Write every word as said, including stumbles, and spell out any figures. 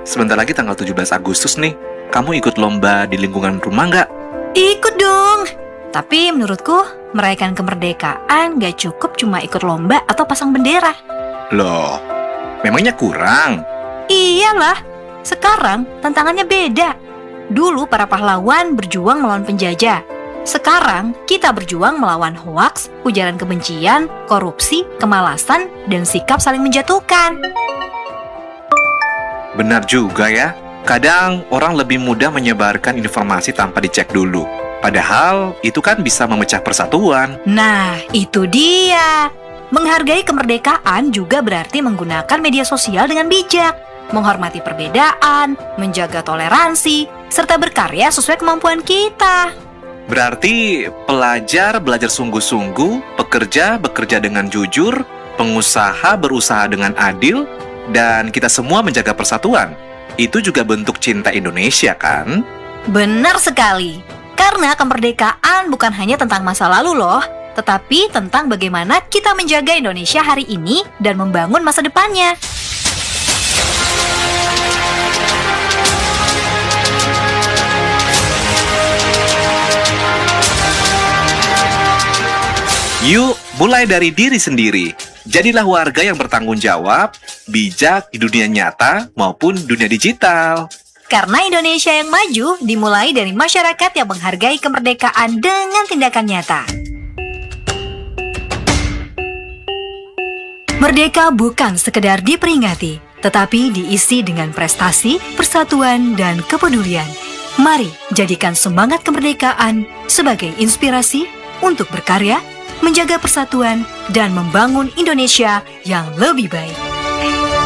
sebentar lagi tanggal tujuh belas Agustus nih. Kamu ikut lomba di lingkungan rumah nggak? Ikut dong. Tapi menurutku, merayakan kemerdekaan gak cukup cuma ikut lomba atau pasang bendera. Loh, memangnya kurang? Iyalah, sekarang tantangannya beda. Dulu para pahlawan berjuang melawan penjajah. Sekarang kita berjuang melawan hoaks, ujaran kebencian, korupsi, kemalasan, dan sikap saling menjatuhkan. Benar juga ya. Kadang orang lebih mudah menyebarkan informasi tanpa dicek dulu. Padahal itu kan bisa memecah persatuan. Nah, itu dia. Menghargai kemerdekaan juga berarti menggunakan media sosial dengan bijak, menghormati perbedaan, menjaga toleransi, serta berkarya sesuai kemampuan kita. Berarti pelajar belajar sungguh-sungguh, pekerja bekerja dengan jujur, pengusaha berusaha dengan adil, dan kita semua menjaga persatuan. Itu juga bentuk cinta Indonesia, kan? Benar sekali. Karena kemerdekaan bukan hanya tentang masa lalu loh, tetapi tentang bagaimana kita menjaga Indonesia hari ini dan membangun masa depannya. Yuk, mulai dari diri sendiri. Jadilah warga yang bertanggung jawab, bijak di dunia nyata maupun dunia digital. Karena Indonesia yang maju dimulai dari masyarakat yang menghargai kemerdekaan dengan tindakan nyata. Merdeka bukan sekedar diperingati, tetapi diisi dengan prestasi, persatuan, dan kepedulian. Mari jadikan semangat kemerdekaan sebagai inspirasi untuk berkarya, menjaga persatuan, dan membangun Indonesia yang lebih baik.